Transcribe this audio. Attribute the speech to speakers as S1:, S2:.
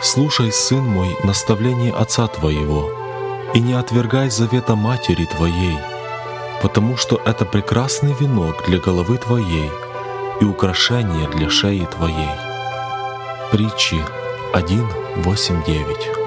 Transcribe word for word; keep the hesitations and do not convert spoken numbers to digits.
S1: «Слушай, сын мой, наставление отца твоего, и не отвергай завета матери твоей, потому что это прекрасный венок для головы твоей и украшение для шеи твоей». Притчи один, восемь, девять.